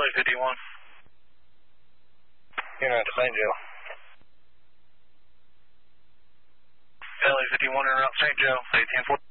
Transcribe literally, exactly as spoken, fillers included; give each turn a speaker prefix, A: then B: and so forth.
A: Valley fifty-one.
B: You're not to Saint Joe.
A: Valley fifty-one, en route Saint Joe, eighteen forty.